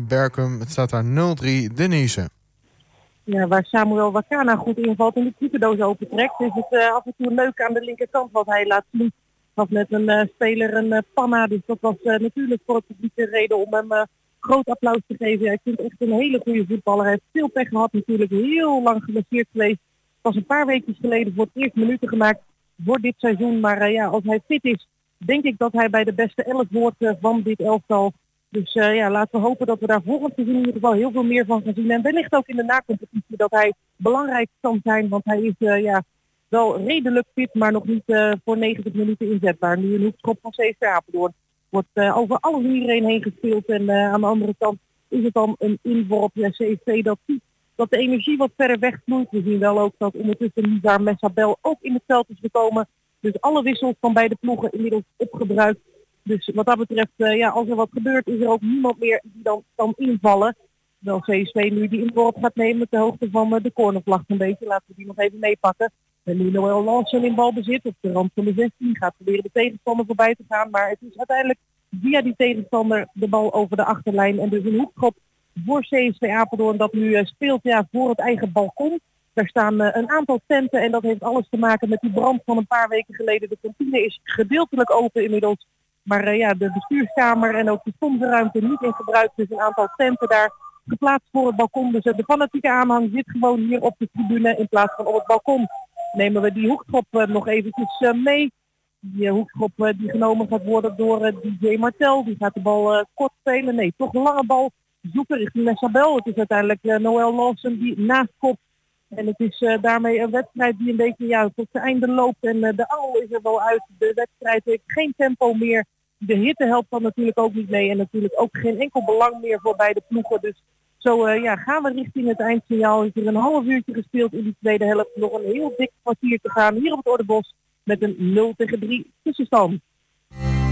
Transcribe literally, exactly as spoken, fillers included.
Berkum. Het staat daar nul drie Denise. Ja, waar Samuel Wakana goed invalt en de keeperdoos opentrekt, is het uh, af en toe leuk aan de linkerkant wat hij laat zien. Had net een uh, speler een uh, panna, dus dat was uh, natuurlijk voor het publiek de reden om hem uh, groot applaus te geven. Ja, ik vind het echt een hele goede voetballer. Hij heeft veel pech gehad, natuurlijk heel lang geblesseerd geweest. Pas een paar weken geleden voor het eerst minuten gemaakt voor dit seizoen. Maar uh, ja, als hij fit is, denk ik dat hij bij de beste elf hoort uh, van dit elftal. Dus uh, ja, laten we hopen dat we daar volgend seizoen in ieder geval heel veel meer van gaan zien. En wellicht ook in de nacompetitie dat hij belangrijk kan zijn. Want hij is uh, ja, wel redelijk fit, maar nog niet uh, voor negentig minuten inzetbaar. Nu een hoekschop van C S V Apeldoorn. Wordt uh, over alles en iedereen heen gespeeld. En uh, aan de andere kant is het dan een inworp. Ja, C S V dat ziet dat de energie wat verder wegvloeit. We zien wel ook dat ondertussen Nizar Messabel ook in het veld is gekomen. Dus alle wissels van beide ploegen inmiddels opgebruikt. Dus wat dat betreft, uh, ja, als er wat gebeurt, is er ook niemand meer die dan kan invallen. Terwijl C S V nu die inworp gaat nemen ter hoogte van uh, de cornervlag een beetje. Laten we die nog even meepakken. En nu Noël Lansen in balbezit op de rand van de zestien. Gaat proberen de tegenstander voorbij te gaan. Maar het is uiteindelijk via die tegenstander de bal over de achterlijn. En dus een hoekschop voor C S V Apeldoorn dat nu uh, speelt ja, voor het eigen balkon. Daar staan uh, een aantal tenten en dat heeft alles te maken met die brand van een paar weken geleden. De kantine is gedeeltelijk open inmiddels. Maar uh, ja, de bestuurskamer en ook de sponsorruimte niet in gebruik. Dus een aantal tenten daar geplaatst voor het balkon. Dus uh, de fanatieke aanhang zit gewoon hier op de tribune in plaats van op het balkon. Nemen we die hoekschop uh, nog eventjes uh, mee. Die uh, hoekschop uh, die genomen gaat worden door uh, D J Martel. Die gaat de bal uh, kort spelen. Nee, toch een lange bal zoeken richting Messabel. Het is uiteindelijk uh, Noël Lawson die naast kopt. En het is uh, daarmee een wedstrijd die een beetje ja, tot zijn einde loopt. En uh, de angel is er wel uit. De wedstrijd heeft geen tempo meer. De hitte helpt dan natuurlijk ook niet mee. En natuurlijk ook geen enkel belang meer voor beide ploegen. Dus zo uh, ja, gaan we richting het eindsignaal. Is er een half uurtje gespeeld in die tweede helft. Nog een heel dik kwartier te gaan hier op het Ordebos. Met een nul tegen drie tussenstand.